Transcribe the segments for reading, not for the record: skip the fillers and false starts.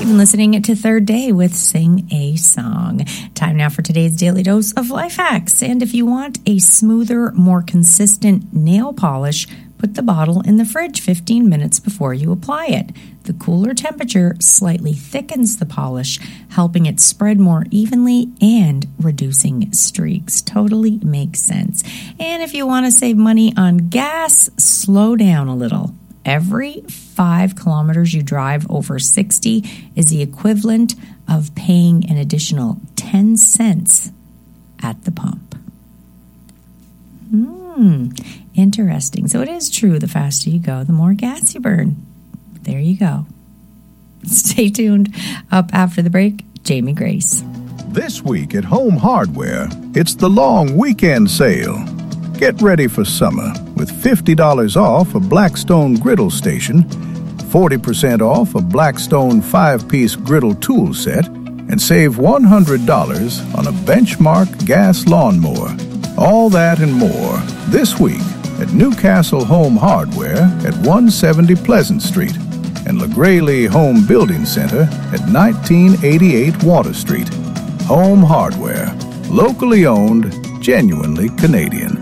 been listening to Third Day with Sing a Song. Time now for today's daily dose of life hacks. And if you want a smoother, more consistent nail polish, put the bottle in the fridge 15 minutes before you apply it. The cooler temperature slightly thickens the polish, helping it spread more evenly and reducing streaks. Totally makes sense. And if you want to save money on gas, slow down a little. Every 5 kilometers you drive over 60 is the equivalent of paying an additional 10 cents at the pump. Interesting. So it is true, the faster you go, the more gas you burn. There you go. Stay tuned. Up after the break, Jamie Grace. This week at Home Hardware, it's the long weekend sale. Get ready for summer with $50 off a Blackstone griddle station, 40% off a Blackstone 5-piece griddle tool set, and save $100 on a Benchmark gas lawnmower. All that and more this week at Newcastle Home Hardware at 170 Pleasant Street and LaGraylee Home Building Center at 1988 Water Street. Home Hardware, locally owned, genuinely Canadian.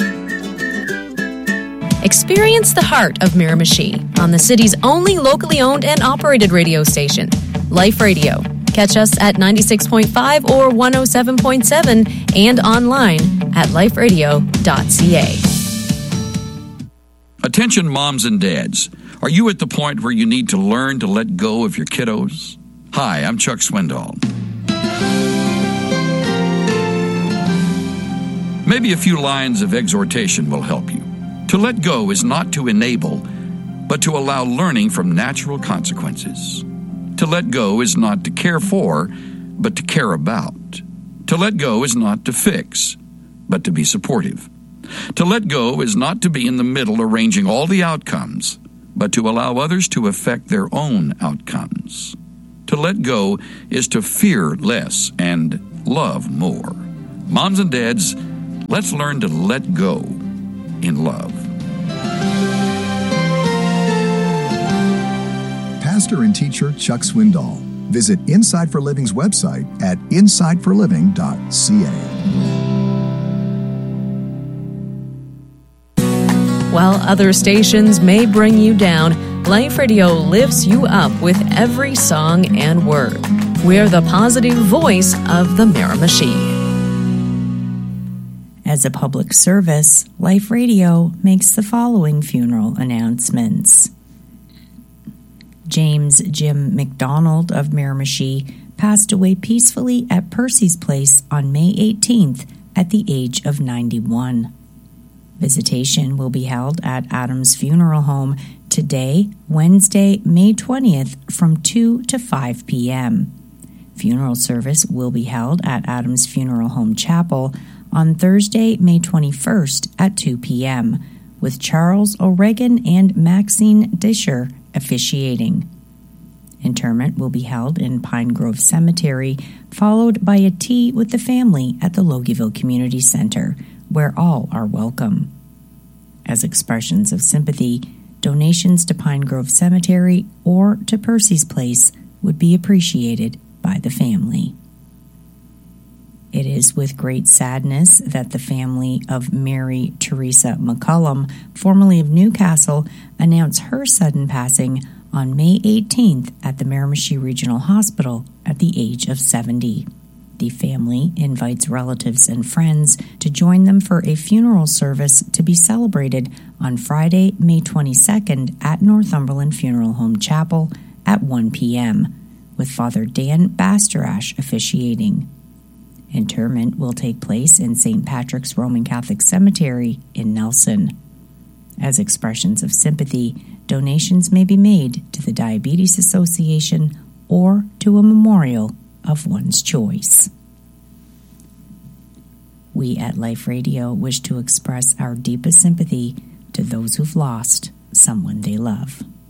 Experience the heart of Miramichi on the city's only locally owned and operated radio station, Life Radio. Catch us at 96.5 or 107.7 and online at liferadio.ca. Attention moms and dads. Are you at the point where you need to learn to let go of your kiddos? Hi, I'm Chuck Swindoll. Maybe a few lines of exhortation will help you. To let go is not to enable, but to allow learning from natural consequences. To let go is not to care for, but to care about. To let go is not to fix, but to be supportive. To let go is not to be in the middle arranging all the outcomes, but to allow others to affect their own outcomes. To let go is to fear less and love more. Moms and dads, let's learn to let go in love. Pastor and teacher Chuck Swindoll. Visit Inside for Living's website at insideforliving.ca. While other stations may bring you down, Life Radio lifts you up with every song and word. We're the positive voice of the Miramichi. As a public service, Life Radio makes the following funeral announcements. James Jim McDonald of Miramichi passed away peacefully at Percy's Place on May 18th at the age of 91. Visitation will be held at Adams Funeral Home today, Wednesday, May 20th, from 2 to 5 p.m. Funeral service will be held at Adams Funeral Home Chapel on Thursday, May 21st at 2 p.m., with Charles O'Regan and Maxine Disher officiating. Interment will be held in Pine Grove Cemetery, followed by a tea with the family at the Logieville Community Center, where all are welcome. As expressions of sympathy, donations to Pine Grove Cemetery or to Percy's Place would be appreciated by the family. It is with great sadness that the family of Mary Teresa McCullum, formerly of Newcastle, announced her sudden passing on May 18th at the Miramichi Regional Hospital at the age of 70. The family invites relatives and friends to join them for a funeral service to be celebrated on Friday, May 22nd at Northumberland Funeral Home Chapel at 1 p.m., with Father Dan Bastarash officiating. Interment will take place in St. Patrick's Roman Catholic Cemetery in Nelson. As expressions of sympathy, donations may be made to the Diabetes Association or to a memorial of one's choice. We at Life Radio wish to express our deepest sympathy to those who've lost someone they love.